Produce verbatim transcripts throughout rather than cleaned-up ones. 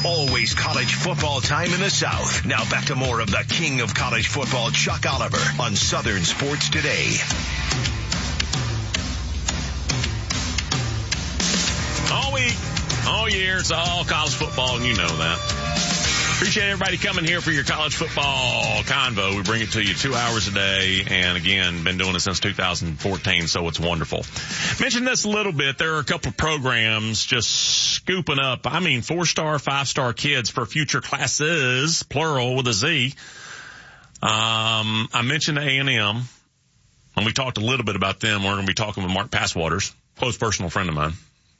It's always college football time in the South. Now back to more of the king of college football, Chuck Oliver, on Southern Sports Today. All week, all year, it's all college football, and you know that. Appreciate everybody coming here for your college football convo. We bring it to you two hours a day, and again, been doing it since two thousand fourteen, so it's wonderful. Mentioned this a little bit. There are a couple of programs just scooping up, I mean, four-star, five-star kids for future classes, plural with a Z. Um, I mentioned A and M, and we talked a little bit about them. We're going to be talking with Mark Passwaters, close personal friend of mine,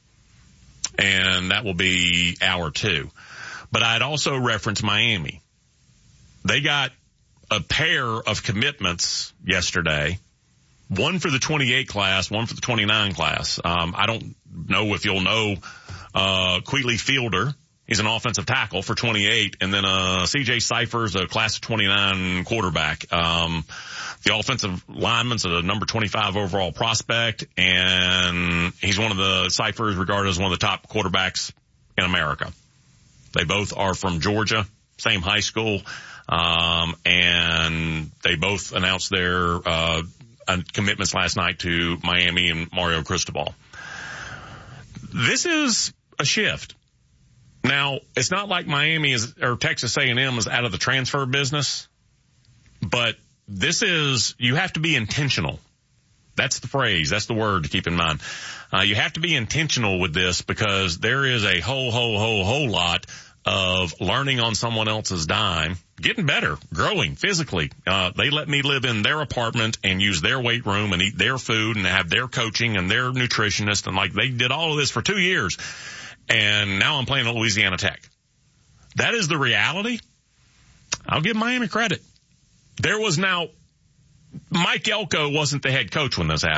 and that will be hour two. But I'd also referenced Miami. They got a pair of commitments yesterday, one for the twenty-eight class, one for the twenty-nine class. Um, I don't know if you'll know uh Queeley Fielder. He's an offensive tackle for twenty-eight, and then uh C J Cypher's a class of twenty-nine quarterback. Um The offensive lineman's a number twenty-five overall prospect, and he's one of the Cyphers regarded as one of the top quarterbacks in America. They both are from Georgia, same high school, um, and they both announced their uh commitments last night to Miami and Mario Cristobal. This is a shift. Now, it's not like Miami is or Texas A and M is out of the transfer business, but this is, you have to be intentional. That's the phrase. That's the word to keep in mind. Uh, you have to be intentional with this because there is a whole, whole, whole, whole lot of learning on someone else's dime, getting better, growing physically. Uh, they let me live in their apartment and use their weight room and eat their food and have their coaching and their nutritionist. And like they did all of this for two years. And now I'm playing at Louisiana Tech. That is the reality. I'll give Miami credit. There was now, Mike Elko wasn't the head coach when this happened.